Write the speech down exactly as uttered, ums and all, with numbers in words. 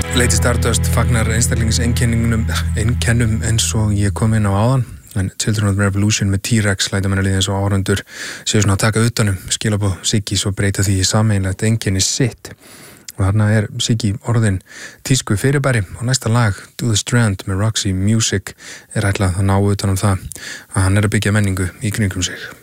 Lady Stardust fagnar einstaklingseinkenningum einkennum eins og ég kom inn á áðan en Children of the Revolution með T-Rex læta manna líða eins og áhorfendur séu svona að taka utanum skilaboð Siggy svo breyta því í sameiginlegt einkenni sitt og þarna er Siggy orðin tísku fyrirbæri og næsta lag Do the Strand með Roxy Music er ætlað að ná utanum það að hann er að byggja menningu í kringum sig